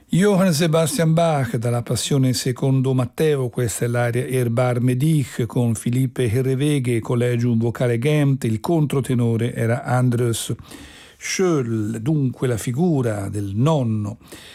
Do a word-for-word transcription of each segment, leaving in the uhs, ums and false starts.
Johann Sebastian Bach, dalla Passione secondo Matteo, questa è l'aria Erbar Medich con Philippe Herreweghe, Collegium Vocale Gent, il controtenore era Andres Schöll, dunque la figura del nonno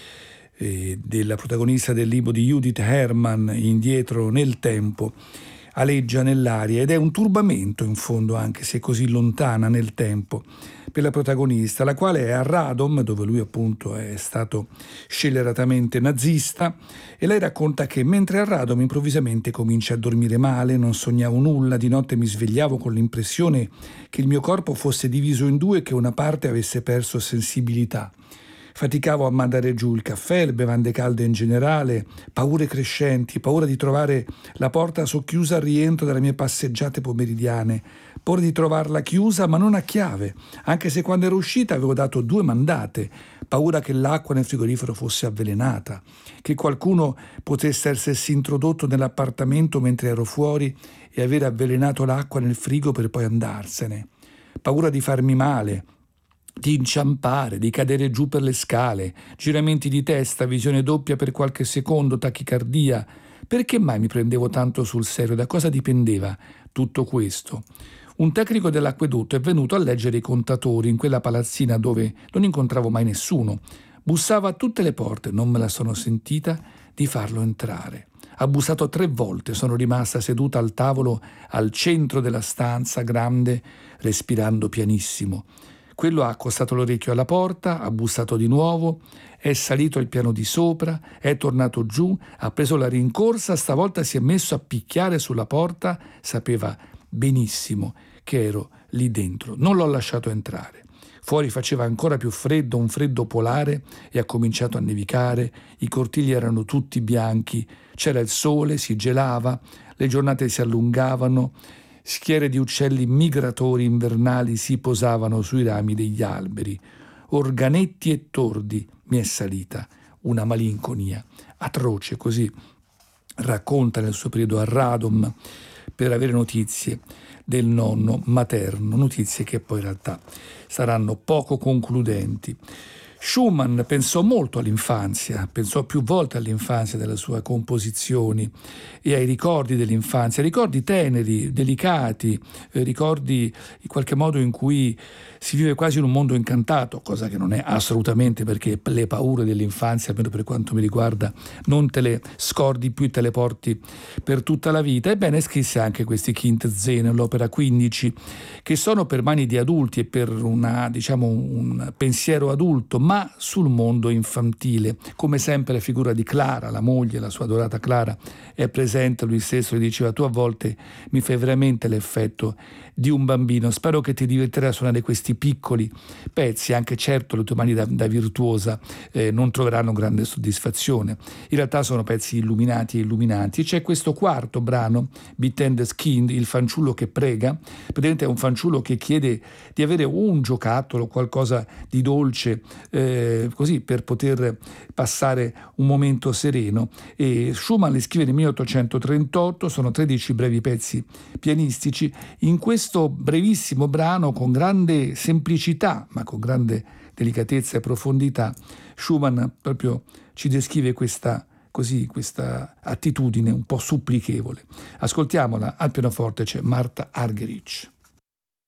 eh, della protagonista del libro di Judith Hermann, Indietro nel tempo, aleggia nell'aria ed è un turbamento in fondo, anche se così lontana nel tempo, per la protagonista, la quale è a Radom, dove lui appunto è stato scelleratamente nazista, e lei racconta che mentre a Radom improvvisamente comincia a dormire male, non sognavo nulla, di notte mi svegliavo con l'impressione che il mio corpo fosse diviso in due e che una parte avesse perso sensibilità. Faticavo a mandare giù il caffè, le bevande calde in generale, paure crescenti, paura di trovare la porta socchiusa al rientro dalle mie passeggiate pomeridiane, paura di trovarla chiusa ma non a chiave, anche se quando ero uscita avevo dato due mandate, paura che l'acqua nel frigorifero fosse avvelenata, che qualcuno potesse essersi introdotto nell'appartamento mentre ero fuori e aver avvelenato l'acqua nel frigo per poi andarsene, paura di farmi male, di inciampare, di cadere giù per le scale, giramenti di testa, visione doppia per qualche secondo, tachicardia. Perché mai mi prendevo tanto sul serio? Da cosa dipendeva tutto questo? Un tecnico dell'acquedotto è venuto a leggere i contatori in quella palazzina dove non incontravo mai nessuno. Bussava a tutte le porte, non me la sono sentita di farlo entrare. Ha bussato tre volte, sono rimasta seduta al tavolo al centro della stanza grande, respirando pianissimo. Quello ha accostato l'orecchio alla porta, ha bussato di nuovo, è salito al piano di sopra, è tornato giù, ha preso la rincorsa, stavolta si è messo a picchiare sulla porta, sapeva benissimo che ero lì dentro. Non l'ho lasciato entrare. Fuori faceva ancora più freddo, un freddo polare, e ha cominciato a nevicare, i cortili erano tutti bianchi, c'era il sole, si gelava, le giornate si allungavano, schiere di uccelli migratori invernali si posavano sui rami degli alberi. Organetti e tordi, mi è salita una malinconia atroce, così racconta nel suo periodo a Radom per avere notizie del nonno materno, notizie che poi in realtà saranno poco concludenti. Schumann pensò molto all'infanzia, pensò più volte all'infanzia delle sue composizioni e ai ricordi dell'infanzia, ricordi teneri, delicati, eh, ricordi in qualche modo in cui si vive quasi in un mondo incantato, cosa che non è assolutamente, perché le paure dell'infanzia, almeno per quanto mi riguarda, non te le scordi più, te le porti per tutta la vita. Ebbene, scrisse anche questi Kindzene, l'opera quindici, che sono per mani di adulti e per una, diciamo, un pensiero adulto, ma sul mondo infantile. Come sempre la figura di Clara, la moglie, la sua adorata Clara, è presente. Lui stesso le diceva: tu a volte mi fai veramente l'effetto di un bambino, spero che ti divertirai a suonare questi piccoli pezzi, anche certo le tue mani da, da virtuosa eh, non troveranno grande soddisfazione, in realtà sono pezzi illuminati e illuminanti. C'è questo quarto brano, Bittendes Kind, il fanciullo che prega, praticamente è un fanciullo che chiede di avere un giocattolo, qualcosa di dolce, eh, così per poter passare un momento sereno, e Schumann li scrive nel milleottocentotrentotto, sono tredici brevi pezzi pianistici. In questo brevissimo brano, con grande semplicità ma con grande delicatezza e profondità, Schumann proprio ci descrive questa, così, questa attitudine un po' supplichevole. Ascoltiamola. Al pianoforte c'è Martha Argerich.